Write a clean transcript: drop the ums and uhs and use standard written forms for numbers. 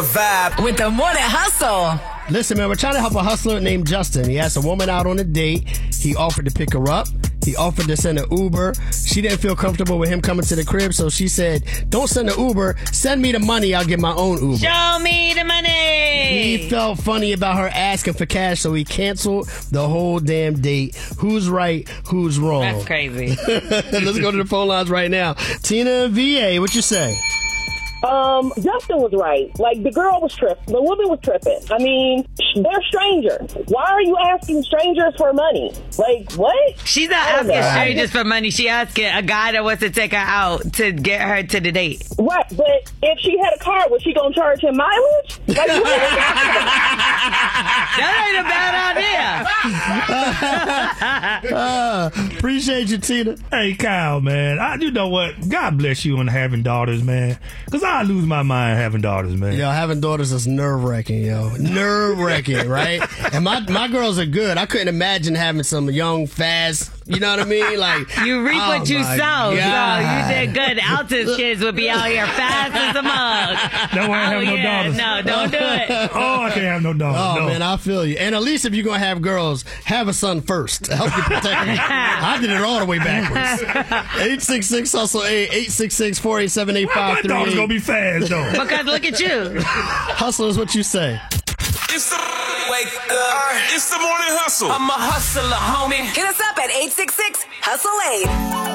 the vibe with the Morning Hustle. Listen, man, we're trying to help a hustler named Justin. He asked a woman out on a date. He offered to pick her up. He offered to send an Uber. She didn't feel comfortable with him coming to the crib, so she said, don't send an Uber. Send me the money. I'll get my own Uber. Show me the money. He felt funny about her asking for cash, so he canceled the whole damn date. Who's right? Who's wrong? That's crazy. Let's go to the phone lines right now. Tina and VA, what you say? Justin was right. Like, the girl was tripping. The woman was tripping. I mean, they're strangers. Why are you asking strangers for money? Like, what? She's not asking strangers for money. She asking a guy that wants to take her out to get her to the date. Right, but if she had a car, was she going to charge him mileage? Like, that ain't a bad idea. Appreciate you, Tina. Hey, Kyle, man. You know what? God bless you on having daughters, man. Because I lose my mind having daughters, man. Yo, having daughters is nerve-wracking, yo. Nerve-wracking, right? And my girls are good. I couldn't imagine having some young, fast, you know what I mean? Like, you reap what you sow. So you did good. Alton's kids would be out here fast as a mug. Don't want to have no daughters. No, don't do it. Oh, I can't have no daughters. Oh, no. man, I feel you. And at least if you're going to have girls, have a son first to help you protect them. I did it all the way backwards. 866-HUSTLE-A, 866-487-8538. My daughter's going to be fast, though. Because look at you. Hustlers, what you say? It's the wake up. It's the Morning Hustle. I'm a hustler, homie. Hit us up at 866-HUSTLE-A.